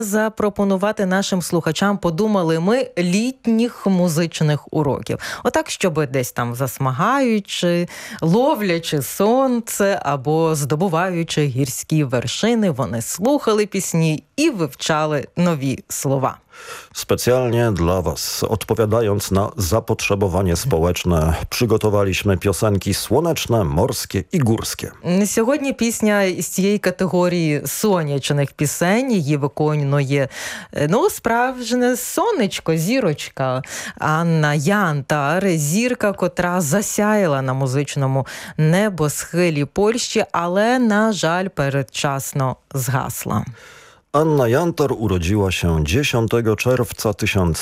запропонувати нашим слухачам, подумали ми, літніх музичних уроків. Отак, щоб десь там засмагаючи, ловлячи сонце або здобуваючи гірські вершини, вони слухали пісні і wywczali nowi słowa. Specjalnie dla Was, odpowiadając na zapotrzebowanie społeczne, przygotowaliśmy piosenki słoneczne, morskie i górskie. Сьогодні пісня із цієї категорії сонячних пісень. Її виконує, справжнє сонечко, зірочка Анна Янтар. Зірка, котра засяяла на музичному небосхилі Польщі, але, на жаль, передчасно згасла. Anna Jantar urodziła się 10 czerwca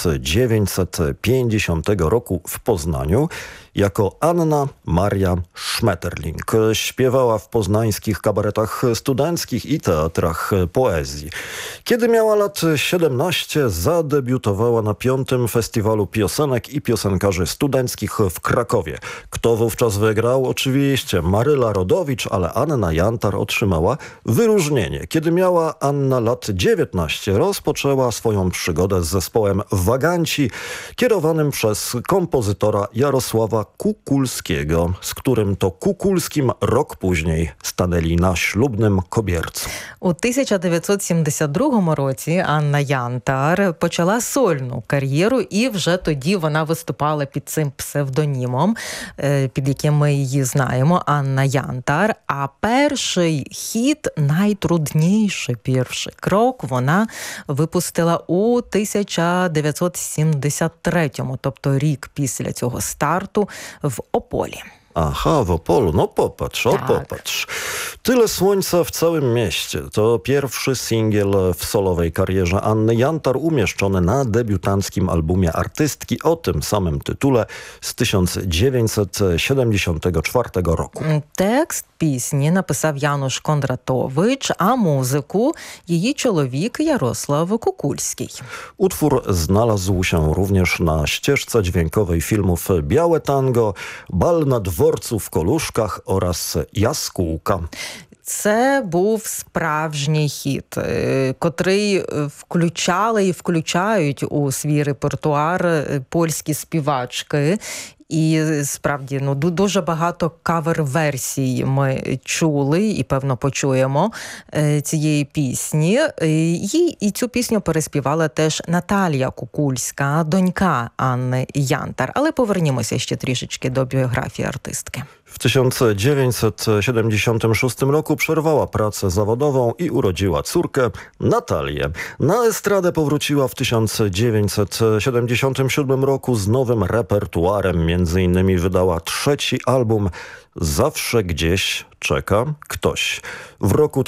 1950 roku w Poznaniu jako Anna Maria Schmetterling. Śpiewała w poznańskich kabaretach studenckich i teatrach poezji. Kiedy miała lat 17, zadebiutowała na 5. Festiwalu Piosenek i Piosenkarzy Studenckich w Krakowie. Kto wówczas wygrał? Oczywiście Maryla Rodowicz, ale Anna Jantar otrzymała wyróżnienie. Kiedy miała Anna lat 19, rozpoczęła swoją przygodę z zespołem Waganci, kierowanym przez kompozytora Jarosława Kukulskiego, z którym to Kukulskim rok później stanęli na ślubnym kobiercu. У 1972 році Анна Янтар почала сольну кар'єру, і вже тоді вона виступала під цим псевдонімом, під яким ми її знаємо, Анна Янтар. А перший хіт, найтрудніший перший крок, вона випустила у 1973-му, тобто рік після цього старту в Ополі. Aha, w Opolu. No popatrz, popatrz. Tyle słońca w całym mieście. To pierwszy singiel w solowej karierze Anny Jantar, umieszczony na debiutanckim albumie artystki o tym samym tytule z 1974 roku. Tekst пісні написав Януш Кондратович, а музику її чоловік Ярослав Кукульський. Utwór znalazł się również na ścieżce dźwiękowej filmów Białe Tango, Bal na dworcu w Koluszkach oraz Jaskółka. Це був справжній хіт, котрий включали і включають у свій репертуар польські співачки. І справді, дуже багато кавер-версій ми чули і, певно, почуємо цієї пісні. І цю пісню переспівала теж Наталія Кукульська, донька Анни Янтар. Але повернімося ще трішечки до біографії артистки. W 1976 roku przerwała pracę zawodową i urodziła córkę Natalię. Na estradę powróciła w 1977 roku z nowym repertuarem. Między innymi wydała 3. album Zawsze gdzieś czeka ktoś. W roku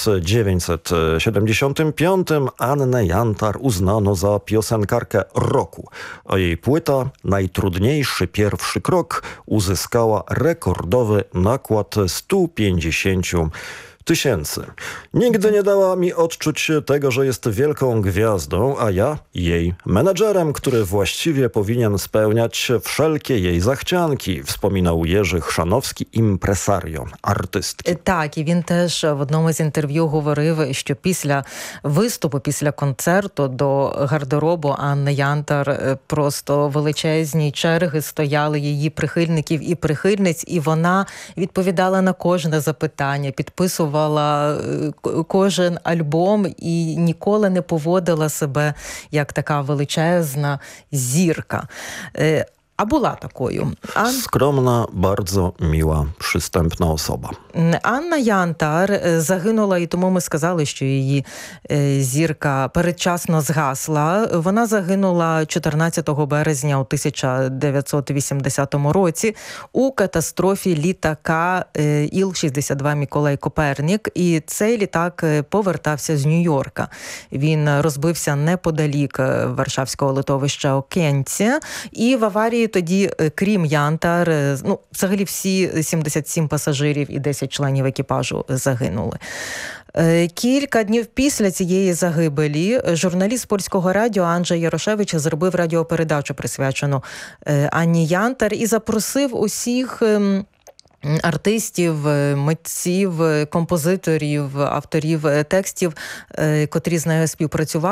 1975 Annę Jantar uznano za piosenkarkę roku, a jej płyta Najtrudniejszy pierwszy krok uzyskała rekordowy nakład 150 000. Nigdy nie dała mi odczuć tego, że jest wielką gwiazdą, a ja jej menedżerem, który właściwie powinien spełniać wszelkie jej zachcianki, wspominał Jerzy Chrzanowski, impresario артистки. Так, і він теж в одному з інтерв'ю говорив, що після виступу, після концерту до гардеробу Анни Янтар просто величезні черги стояли її прихильників і прихильниць, і вона відповідала на кожне запитання, підписувала кожен альбом і ніколи не поводила себе як така величезна зірка. A była taką. Skromna, bardzo miła, przystępna osoba. Анна Янтар загинула, і тому ми сказали, що її зірка передчасно згасла. Вона загинула 14 березня у 1980 році у катастрофі літака Іл-62 Миколай Копернік. І цей літак повертався з Нью-Йорка. Він розбився неподалік Варшавського литовища Окенці. І в аварії тоді, крім Янтар, взагалі всі 77 пасажирів і 10 членів екіпажу загинули. Кілька днів після цієї загибелі журналіст Польського радіо Анджей Ярошевич зробив радіопередачу, присвячену Анні Янтар, і запросив усіх артистів, митців, композиторів, авторів текстів, котрі з нею співпрацювали.